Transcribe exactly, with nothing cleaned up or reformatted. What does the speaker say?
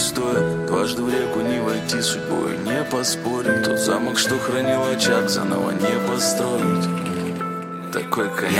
стоит. Дважды в реку не войти, судьбой не поспорить. Тот замок, что хранил очаг, заново не построить. Такой конец.